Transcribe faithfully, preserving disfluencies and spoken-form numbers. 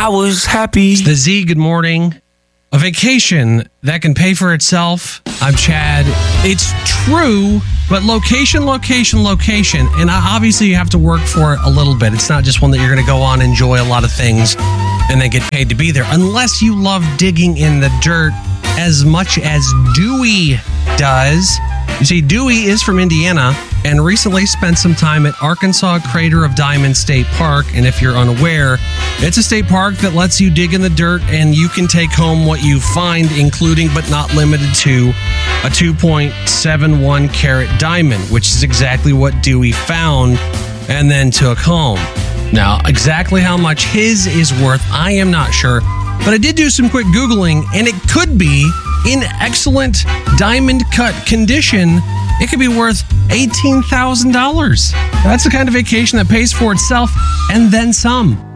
I was happy. It's the Z, good morning. A vacation that can pay for itself. I'm Chad. It's true, but location, location, location. And obviously you have to work for it a little bit. It's not just one that you're going to go on, enjoy a lot of things, and then get paid to be there. Unless you love digging in the dirt as much as Dewey does. You see, Dewey is from Indiana and recently spent some time at Arkansas Crater of Diamond State Park. And if you're unaware, it's a state park that lets you dig in the dirt and you can take home what you find, including but not limited to a two point seven one carat diamond, which is exactly what Dewey found and then took home. Now, exactly how much his is worth, I am not sure, but I did do some quick Googling and it could be in excellent diamond cut condition. It could be worth eighteen thousand dollars. That's the kind of vacation that pays for itself and then some.